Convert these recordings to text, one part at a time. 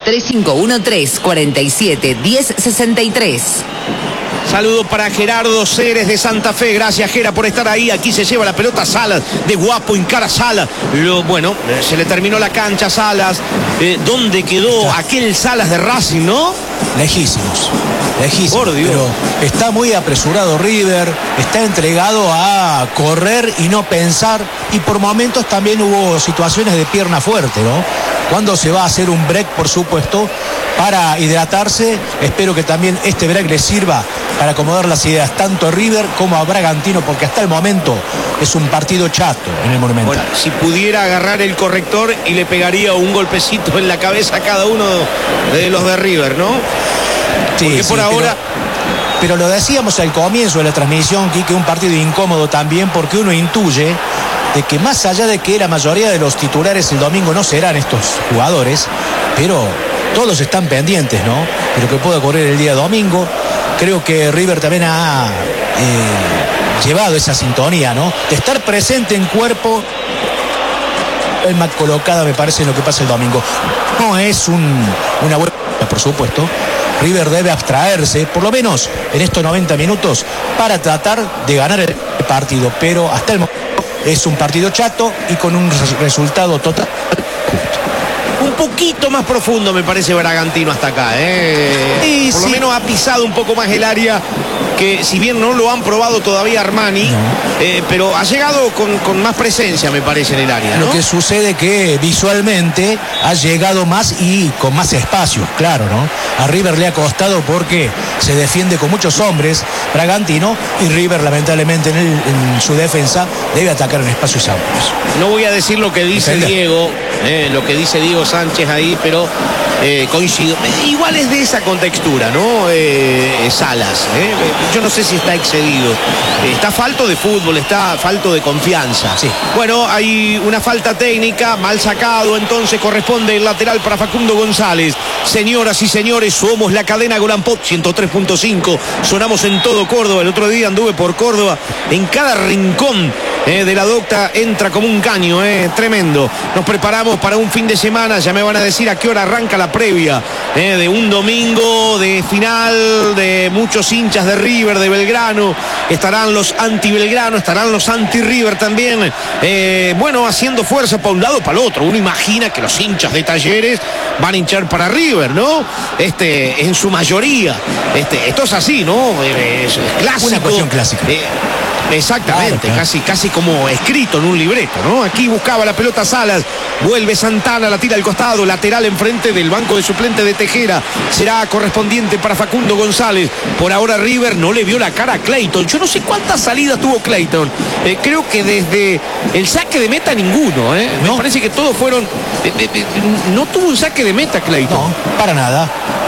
3513-47-1063. Saludo para Gerardo Ceres de Santa Fe. Gracias, Gera, por estar ahí. Aquí se lleva la pelota Salas. De guapo, encara Salas. Bueno, se le terminó la cancha a Salas. ¿Dónde quedó aquel Salas de Racing, no? Lejísimos. Por Dios. Pero está muy apresurado River. Está entregado a correr y no pensar. Y por momentos también hubo situaciones de pierna fuerte, ¿no? Cuando se va a hacer un break, por supuesto, para hidratarse. Espero que también este break le sirva para acomodar las ideas tanto a River como a Bragantino, porque hasta el momento es un partido chato en el Monumental. Bueno, si pudiera agarrar el corrector y le pegaría un golpecito en la cabeza a cada uno de los de River, ¿no? Sí, porque por ahora... Pero lo decíamos al comienzo de la transmisión, Quique, un partido incómodo también, porque uno intuye de que más allá de que la mayoría de los titulares el domingo no serán estos jugadores, pero todos están pendientes, ¿no? De lo que pueda ocurrir el día domingo. Creo que River también ha llevado esa sintonía, ¿no? De estar presente en cuerpo. Es más colocada, me parece, en lo que pasa el domingo. No es una buena, por supuesto. River debe abstraerse, por lo menos en estos 90 minutos, para tratar de ganar el partido. Pero hasta el momento es un partido chato y con un resultado total. Un poquito más profundo me parece Bragantino hasta acá, Y por lo sí, menos ha pisado un poco más el área, que si bien no lo han probado todavía Armani, pero ha llegado con más presencia, me parece, en el área, ¿no? Lo que sucede que visualmente ha llegado más y con más espacios, claro, ¿no? A River le ha costado porque se defiende con muchos hombres Bragantino, y River lamentablemente en su defensa debe atacar en espacios amplios. No voy a decir lo que dice Diego, lo que dice Diego Sánchez ahí, pero coincido. Igual es de esa contextura, ¿no? Salas, yo no sé si está excedido. Está falto de fútbol, está falto de confianza. Sí. Bueno, hay una falta técnica, mal sacado, entonces corresponde el lateral para Facundo González. Señoras y señores, somos la cadena Golampot 103.5. Sonamos en todo Córdoba. El otro día anduve por Córdoba, en cada rincón de la docta entra como un caño, tremendo. Nos preparamos para un fin de semana, ya me van a decir a qué hora arranca la previa de un domingo de final, de muchos hinchas de River, de Belgrano. Estarán los anti-Belgrano, estarán los anti-River también. Bueno, haciendo fuerza para un lado, para el otro. Uno imagina que los hinchas de Talleres van a hinchar para River, ¿no? En su mayoría. Esto es así, ¿no? Es clásico. Una cuestión clásica. Exactamente, claro. Casi como escrito en un libreto, ¿no? Aquí buscaba la pelota Salas, vuelve Santana, la tira al costado, lateral enfrente del banco de suplente de Tejera. Será correspondiente para Facundo González. Por ahora River no le vio la cara a Clayton. Yo no sé cuántas salidas tuvo Clayton. Creo que desde el saque de meta ninguno, No. Me parece que todos fueron... no tuvo un saque de meta Clayton. No, para nada.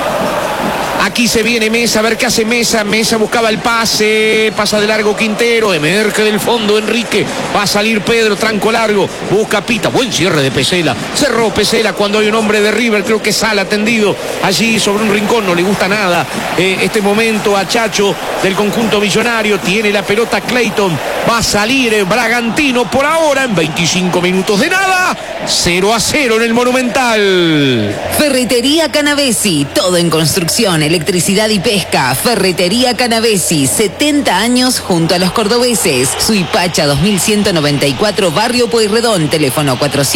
Aquí se viene Mesa, a ver qué hace Mesa. Mesa buscaba el pase, pasa de largo Quintero, emerge del fondo Enrique, va a salir Pedro, tranco largo, busca Pita, buen cierre de Pesela, cerró Pesela cuando hay un hombre de River, creo que Sala tendido allí sobre un rincón, no le gusta nada este momento a Chacho del conjunto millonario, tiene la pelota Clayton, va a salir Bragantino por ahora en 25 minutos de nada, 0-0 en el Monumental. Ferretería Canavesi, todo en construcción, electricidad y pesca. Ferretería Canavesi, 70 años junto a los cordobeses. Suipacha 2194, Barrio Pueyrredón, teléfono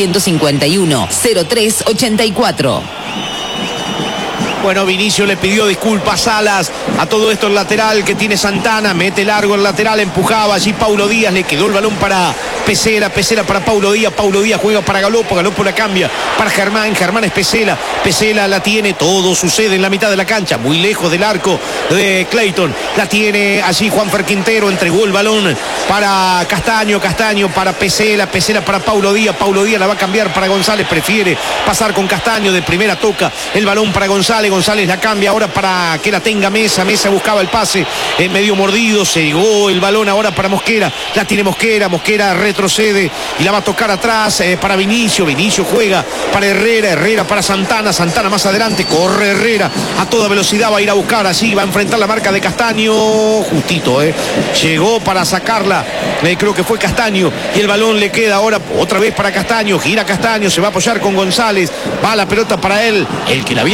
451-0384. Bueno, Vinicio le pidió disculpas a Salas. A todo esto el lateral que tiene Santana. Mete largo el lateral, empujaba allí Paulo Díaz. Le quedó el balón para Pesela. Pesela para Paulo Díaz. Paulo Díaz juega para Galopo. Galopo la cambia para Germán. Germán es Pesela. Pesela la tiene. Todo sucede en la mitad de la cancha. Muy lejos del arco de Clayton. La tiene allí Juanfer Quintero. Entregó el balón para Castaño. Castaño para Pesela. Pesela para Paulo Díaz. Paulo Díaz la va a cambiar para González. Prefiere pasar con Castaño. De primera toca el balón para González. González la cambia ahora para que la tenga Mesa. Mesa buscaba el pase medio mordido. Se llegó el balón ahora para Mosquera. La tiene Mosquera. Mosquera retrocede y la va a tocar atrás para Vinicio. Vinicio juega para Herrera. Herrera para Santana. Santana más adelante. Corre Herrera a toda velocidad. Va a ir a buscar allí. Va a enfrentar la marca de Castaño. Justito, llegó para sacarla. Creo que fue Castaño. Y el balón le queda ahora otra vez para Castaño. Gira Castaño. Se va a apoyar con González. Va la pelota para él. El que la había